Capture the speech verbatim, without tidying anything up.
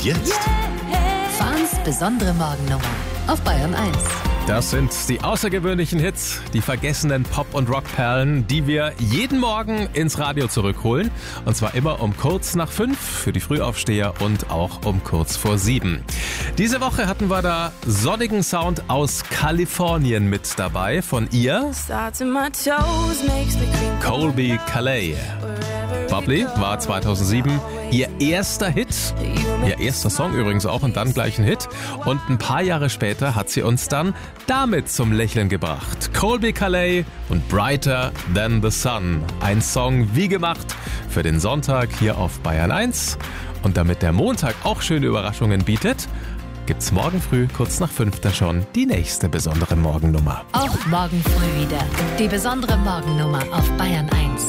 Jetzt Fahns besondere Morgennummer auf Bayern eins. Das sind die außergewöhnlichen Hits, die vergessenen Pop- und Rockperlen, die wir jeden Morgen ins Radio zurückholen. Und zwar immer um kurz nach fünf für die Frühaufsteher und auch um kurz vor sieben. Diese Woche hatten wir da sonnigen Sound aus Kalifornien mit dabei von ihr, Colbie Caillat. Bubbly war zweitausendsieben ihr erster Hit, ihr erster Song übrigens auch und dann gleich ein Hit. Und ein paar Jahre später hat sie uns dann damit zum Lächeln gebracht. Colbie Caillat und Brighter Than the Sun. Ein Song wie gemacht für den Sonntag hier auf Bayern eins. Und damit der Montag auch schöne Überraschungen bietet, gibt's morgen früh kurz nach fünf dann schon die nächste besondere Morgennummer. Auch morgen früh wieder die besondere Morgennummer auf Bayern eins.